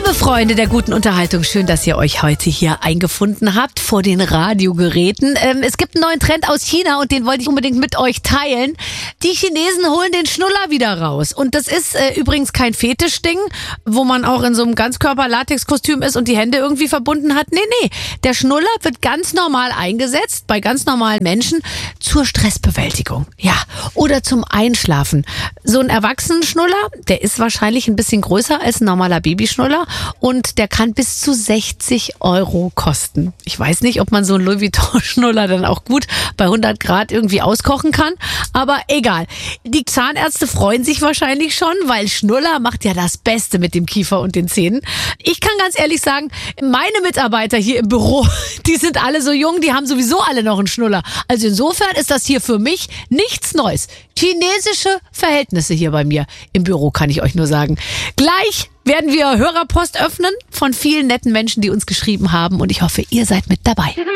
Liebe Freunde der guten Unterhaltung, schön, dass ihr euch heute hier eingefunden habt vor den Radiogeräten. Es gibt einen neuen Trend aus China und den wollte ich unbedingt mit euch teilen. Die Chinesen holen den Schnuller wieder raus. Und das ist übrigens kein Fetischding, wo man auch in so einem Ganzkörper-Latex-Kostüm ist und die Hände irgendwie verbunden hat. Nee. Der Schnuller wird ganz normal eingesetzt bei ganz normalen Menschen zur Stressbewältigung. Ja, oder zum Einschlafen. So ein Erwachsenenschnuller, der ist wahrscheinlich ein bisschen größer als ein normaler Babyschnuller und der kann bis zu 60 € kosten. Ich weiß nicht, ob man so einen Louis Vuitton-Schnuller dann auch gut bei 100 Grad irgendwie auskochen kann, aber egal. Die Zahnärzte freuen sich wahrscheinlich schon, weil Schnuller macht ja das Beste mit dem Kiefer und den Zähnen. Ich kann ganz ehrlich sagen, meine Mitarbeiter hier im Büro, die sind alle so jung, die haben sowieso alle noch einen Schnuller. Also insofern ist das hier für mich nichts Neues. Chinesische Verhältnisse hier bei mir im Büro, kann ich euch nur sagen. Gleich werden wir Hörerpost öffnen von vielen netten Menschen, die uns geschrieben haben und ich hoffe, ihr seid mit dabei.